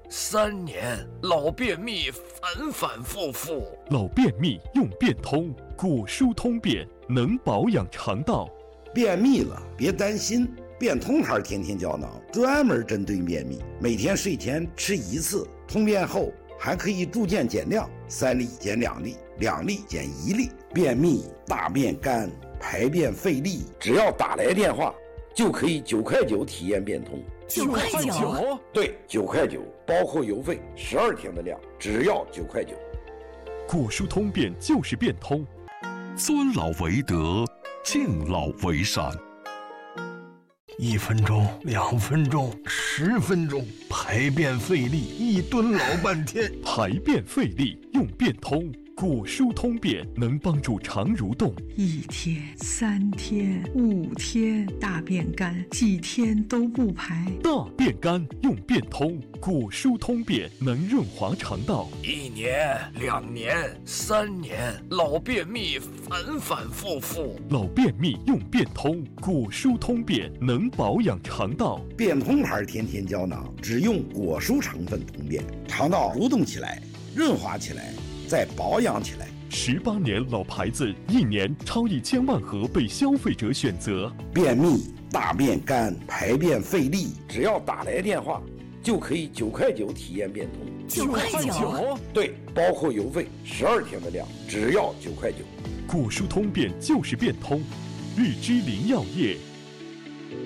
3年，老便秘反反复复。 老便秘用便通，果蔬通便能保养肠道。 便秘了别担心，便通牌天天胶囊专门针对便秘，每天睡前吃1次，通便后还可以逐渐减量，3粒减2粒，2粒减1粒。便秘、大便干、排便费力，只要打来电话就可以9块9体验便通。 9块9？ 对，9块9，包括邮费，12天的量，只要9块9。 果蔬通便就是便通， 尊老为德，敬老为善。 1分钟、2分钟、10分钟，排便费力，一蹲老半天。 排便费力用便通，果蔬通便能帮助肠蠕动。 1天、3天、5天，大便干，几天都不排。 大便干用便通，果蔬通便能润滑肠道。 1年、2年、3年，老便秘反反复复。 老便秘用便通，果蔬通便能保养肠道。 便通牌天天胶囊只用果蔬成分通便，肠道蠕动起来，润滑起来，再保养起来。 18年老牌子，1年超1000万盒被消费者选择。 便秘、大便干、排便费力，只要打来电话就可以9块9体验便通。 9块9？ 对，包括邮费，12天的量，只要9块9。 果蔬通便就是便通，日之灵药业